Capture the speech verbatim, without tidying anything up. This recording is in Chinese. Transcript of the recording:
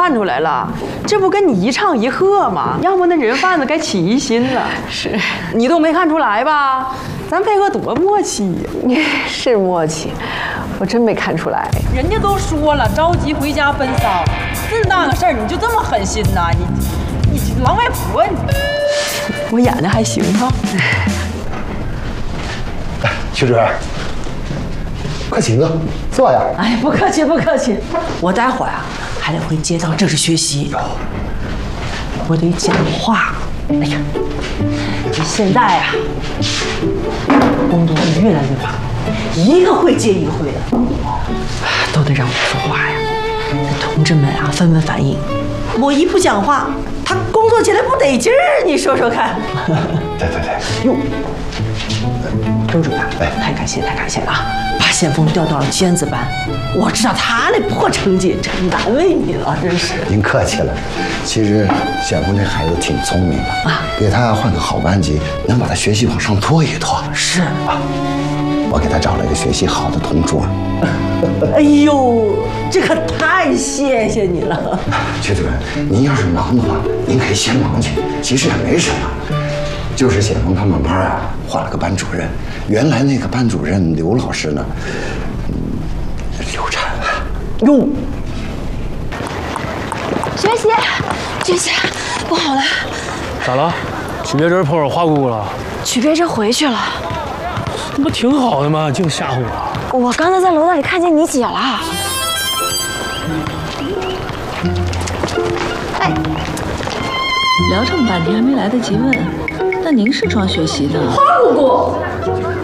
看出来了，这不跟你一唱一和吗？要不那人贩子该起疑心了。 是， 你都没看出来吧？咱配合多默契呀！ 是默契，我真没看出来。 人家都说了，着急回家奔丧，这那个事儿你就这么狠心呐？你你狼外婆你！我演的还行哈。 曲主任，快请坐，坐呀。 哎，不客气不客气，我待会儿啊还得回街道正式学习，我得讲话。哎呀，现在啊，工作越来越忙，一个会接一个会的，都得让我说话呀。这同志们啊，纷纷反映，我一不讲话，他工作起来不得劲儿。你说说看。 对对对， 哟，周主任，哎，太感谢太感谢了啊！把险峰调到了尖子班，我知道他那破成绩，真难为你了，真是。 您客气了。其实险峰这孩子挺聪明的啊， 给他换个好班级，能把他学习往上拖一拖。 是啊，我给他找了一个学习好的同桌。 哎呦，这可太谢谢你了。 曲主任，您要是忙的话，您可以先忙去，其实也没什么。就是险峰他们班啊，换了个班主任，原来那个班主任刘老师呢，嗯，流产了。 哟， 学习，学习，不好了！ 咋了？曲别针碰上花姑姑了？ 曲别针回去了。 那不挺好的吗？净吓唬我！ 我刚才在楼道里看见你姐了。哎， 聊这么半天还没来得及问，那您是装学习的？ 花姑姑。